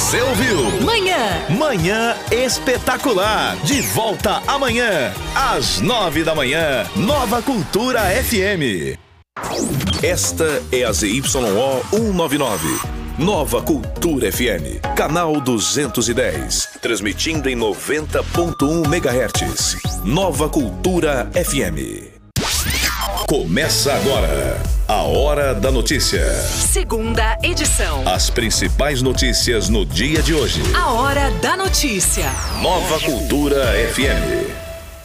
Você ouviu? Manhã Espetacular. De volta amanhã, às 9 da manhã. Nova Cultura FM. Esta é a ZYO 199. Nova Cultura FM. Canal 210. Transmitindo em 90.1 MHz. Nova Cultura FM. Começa agora a Hora da Notícia. Segunda edição. As principais notícias no dia de hoje. A Hora da Notícia. Nova Cultura FM.